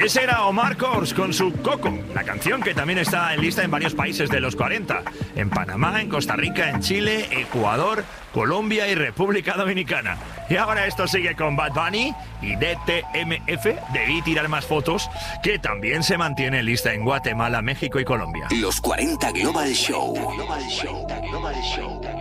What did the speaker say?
Ese era Omar Courtz con su Coco, la canción que también está en lista en varios países de los 40. En Panamá, en Costa Rica, en Chile, Ecuador, Colombia y República Dominicana. Y ahora esto sigue con Bad Bunny y DTMF, Debí Tirar Más Fotos, que también se mantiene en lista en Guatemala, México y Colombia. Los 40 Global Show.